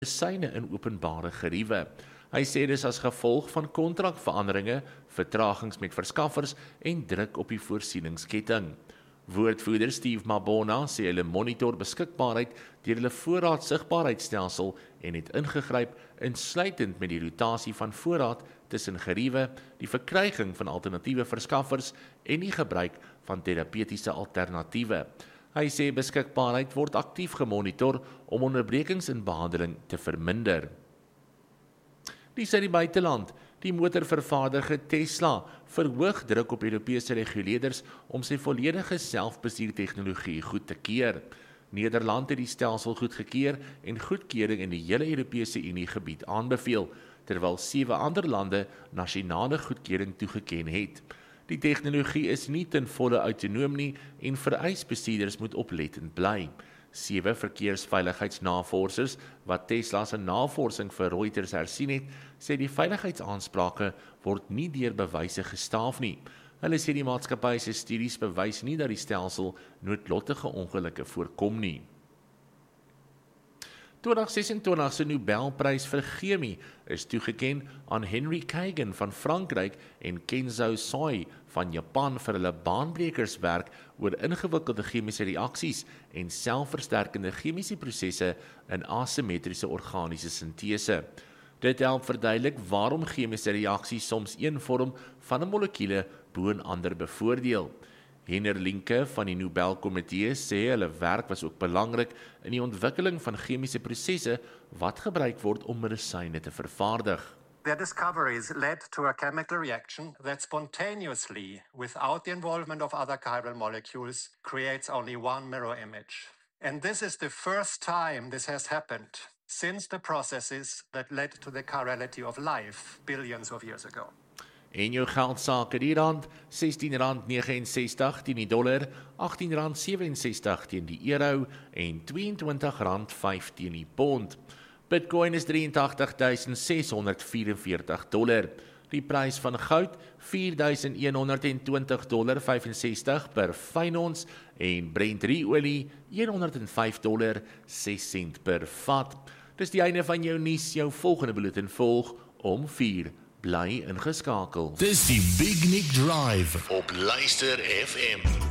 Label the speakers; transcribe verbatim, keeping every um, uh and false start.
Speaker 1: syne in openbare geriewe. Hy sê dis as gevolg van kontrakveranderinge, vertragings met verskaffers en druk op die voorsieningsketting. Woordvoerder Steve Mabona sê hulle monitor beskikbaarheid deur hulle voorraadsigbaarheidstelsel en het ingegryp insluitend met die rotasie van voorraad tussen geriewe, die verkryging van alternatiewe verskaffers en die gebruik van terapeutiese alternatiewe. Hy sê beskikbaarheid word aktief gemonitor om onderbrekings in behandeling te verminder. Die sy die buiteland. Die motorvervaardiger Tesla verhoog druk op Europese reguleerders om sy volledige selfbestuurtegnologie goed te keur. Nederland het die stelsel goedgekeur en goedkeuring in die hele Europese Unie gebied aanbeveel, terwyl sewe ander lande nasionale goedkeuring toegeken het. Die tegnologie is nie ten volle autonoom nie en vereis bestuurders moet oplettend bly. Sewe verkeersveiligheidsnavorsers wat Tesla se navorsing vir Reuters hersien het, sê die veiligheidsaansprake word nie deur bewyse gestaaf nie. Hulle sê die maatskappy se studies bewys nie dat die stelsel noodlottige ongelukke voorkom nie. twintig sesentwintig se Nobelprys vir chemie is toegeken aan Henry Kagan van Frankryk en Kenzo Soi van Japan vir hulle baanbrekerswerk oor ingewikkelde chemiese reaksies en selfversterkende chemiese prosesse in asimmetriese organiese sintese. Dit help verduidelik waarom chemiese reaksies soms een vorm van 'n molekuule bo 'n ander bevoordeel. Henner Linke van die Nobelkomitee sê hulle werk was ook belangrik in die ontwikkeling van chemiese prosesse wat gebruik word om medisyne te vervaardig.
Speaker 2: Their discoveries led to a chemical reaction that spontaneously, without the involvement of other chiral molecules, creates only one mirror image. And this is the first time this has happened since the processes that led to the chirality of life billions of years ago.
Speaker 1: En jou geldsaake die rand, sestien rand negenensestig teen die dollar, agttien rand sewenses-sestig teen die euro en tweeëntwintig rand vyf teen die pond. Bitcoin is drie agt agt duisend ses honderd vyf vier dollar. Die prys van goud vier duisend een honderd twintig dollar vyfensestig per fyn ons en Brent olie een honderd vyf dollar ses sent per vat. Dis die einde van jou nuus, jou volgende bulletin volg om vier. Bly ingeskakel.
Speaker 3: Dis die Big Nick Drive op Luister F M.